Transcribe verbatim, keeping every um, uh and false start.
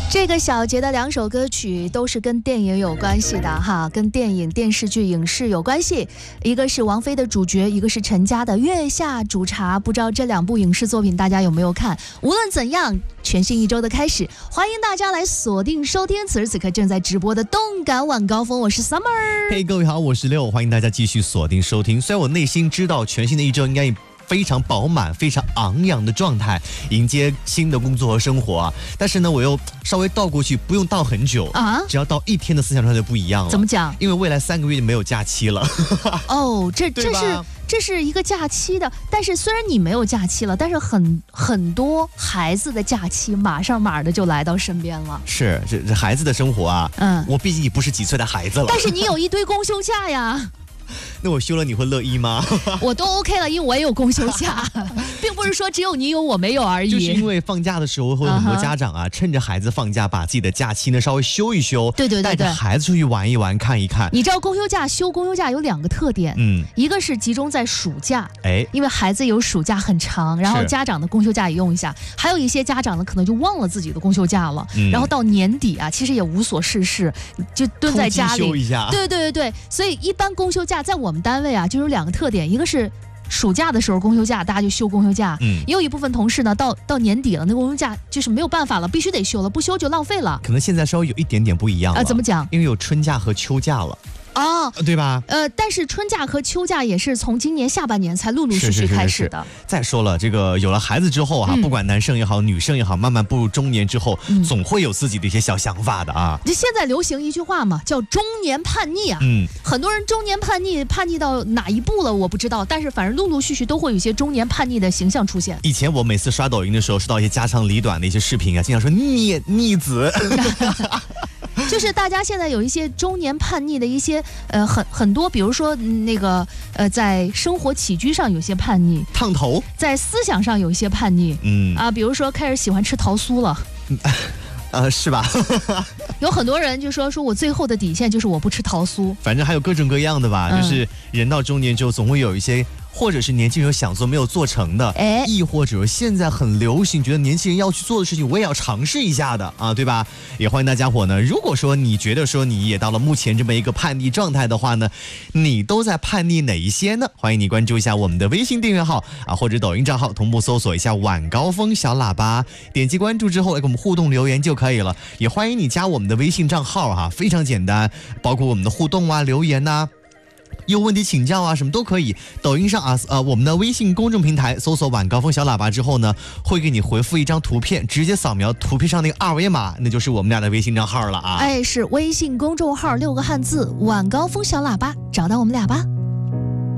这个小节的两首歌曲都是跟电影有关系的哈，跟电影、电视剧、影视有关系。一个是王菲的主角，一个是陈嘉的《月下煮茶》。不知道这两部影视作品大家有没有看？无论怎样，全新一周的开始，欢迎大家来锁定收听此时此刻正在直播的动感晚高峰。我是 Summer。 嘿，各位好，我是六，欢迎大家继续锁定收听。虽然我内心知道全新的一周应该非常饱满、非常昂扬的状态，迎接新的工作和生活啊。但是呢，我又稍微倒过去，不用倒很久啊，只要倒一天的思想状态就不一样了。 怎么讲？ 因为未来三个月就没有假期了。 哦，这这是这是一个假期的，但是虽然你没有假期了，但是很很多孩子的假期马上马的就来到身边了。 是，这这孩子的生活啊，嗯，我毕竟也不是几岁的孩子了。 但是你有一堆公休假呀。 那我休了你会乐意吗？ 我都 OK 了，因为我也有公休假，并不是说只有你有我没有而已。 就是因为放假的时候会有很多家长啊， uh-huh. 趁着孩子放假，把自己的假期呢稍微休一休， 对对对对， 带着孩子出去玩一玩、看一看。 你知道公休假休公休假有两个特点，嗯，一个是集中在暑假，哎，因为孩子有暑假很长，然后家长的公休假也用一下。还有一些家长呢，可能就忘了自己的公休假了，嗯、然后到年底啊，其实也无所事事，就蹲在家里休一下。 对对对对，所以一般公休假在我们单位啊，就有两个特点，一个是暑假的时候公休假，大家就休公休假，嗯，也有一部分同事呢，到到年底了，那公休假就是没有办法了，必须得休了，不休就浪费了。 可能现在稍微有一点点不一样了， 呃，怎么讲？ 因为有春假和秋假了。 哦， 对吧？ 呃，但是春假和秋假也是从今年下半年才陆陆续续开始的。是是是是， 再说了，这个有了孩子之后啊、嗯，不管男生也好，女生也好，慢慢步入中年之后，嗯、总会有自己的一些小想法的啊。 就现在流行一句话嘛，叫中年叛逆啊。嗯，很多人中年叛逆，叛逆到哪一步了我不知道，但是反正陆陆续续都会有一些中年叛逆的形象出现。 以前我每次刷抖音的时候，收到一些家长里短的一些视频啊，经常说逆逆子。 就是大家现在有一些中年叛逆的一些呃很很多，比如说、嗯、那个呃在生活起居上有些叛逆， 烫头， 在思想上有一些叛逆，嗯啊，比如说开始喜欢吃桃酥了， 呃是吧？ 有很多人就说说我最后的底线就是我不吃桃酥， 反正还有各种各样的吧，嗯、就是人到中年之后总会有一些。或者是年轻人想做没有做成的，哎，亦或者现在很流行，觉得年轻人要去做的事情，我也要尝试一下的啊，对吧？也欢迎大家伙呢。如果说你觉得说你也到了目前这么一个叛逆状态的话呢，你都在叛逆哪一些呢？欢迎你关注一下我们的微信订阅号啊，或者抖音账号，同步搜索一下晚高峰小喇叭，点击关注之后来跟我们互动留言就可以了。也欢迎你加我们的微信账号哈、啊，非常简单，包括我们的互动啊、留言呐、啊。有问题请教啊，什么都可以。抖音上啊，呃，我们的微信公众平台搜索晚高峰小喇叭之后呢，会给你回复一张图片，直接扫描图片上那个二维码，那就是我们俩的微信账号了啊。 哎，是微信公众号六个汉字晚高峰小喇叭，找到我们俩吧。